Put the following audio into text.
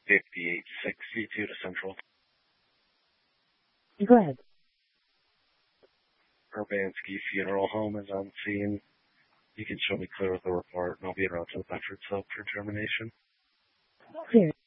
5862 to Central. Go ahead. Urbanski Funeral Home is on scene. You can show me clear with the report, and I'll be around to the Bedford Sub for termination. Clear.